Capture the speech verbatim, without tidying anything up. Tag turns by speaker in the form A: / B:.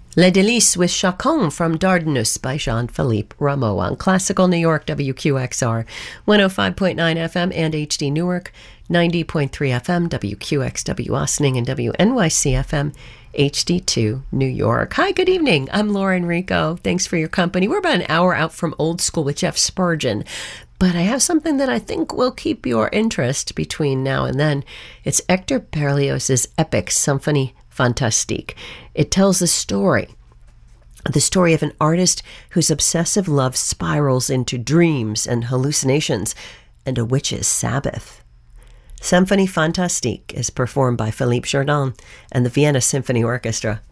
A: Les Délices with Chacon from Dardanus by Jean-Philippe Rameau on Classical New York, W Q X R, one oh five point nine F M and H D Newark, ninety point three F M, W Q X W Austining, and W N Y C F M, H D two New York. Hi, good evening. I'm Laura Enrico. Thanks for your company. We're about an hour out from Old School with Jeff Spurgeon, but I have something that I think will keep your interest between now and then. It's Hector Berlioz's epic Symphonie Fantastique. It tells the story, the story of an artist whose obsessive love spirals into dreams and hallucinations and a witch's Sabbath. Symphonie Fantastique is performed by Philippe Jourdan and the Vienna Symphony Orchestra.